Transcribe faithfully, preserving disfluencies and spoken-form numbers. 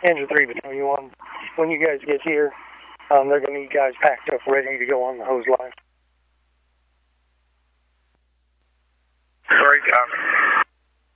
Engine three Battalion one. When you guys get here, um, they're going to need guys packed up, ready to go on the hose line. Sorry, copy.